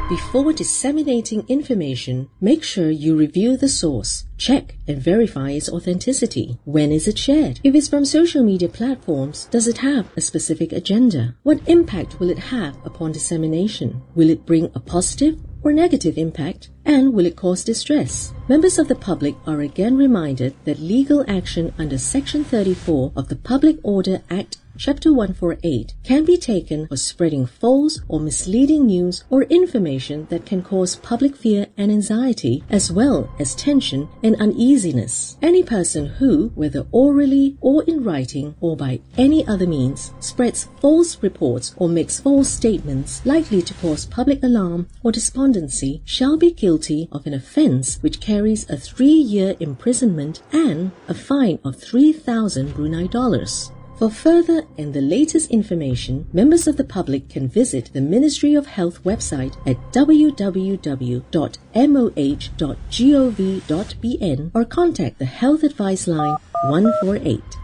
Before disseminating information, make sure you review the source. Check and verify its authenticity. When is it shared? If it's from social media platforms, does it have a specific agenda? What impact will it have upon dissemination? Will it bring a positive or negative impact? And will it cause distress? Members of the public are again reminded that legal action under Section 34 of the Public Order Act Chapter 148 can be taken for spreading false or misleading news or information that can cause public fear and anxiety, as well as tension and uneasiness. Any person who, whether orally or in writing or by any other means, spreads false reports or makes false statements likely to cause public alarm or despondency shall be guilty of an offence which carries a 3-year imprisonment and a fine of 3,000 Brunei dollars. For further and the latest information, members of the public can visit the Ministry of Health website at www.moh.gov.bn or contact the Health Advice Line 148.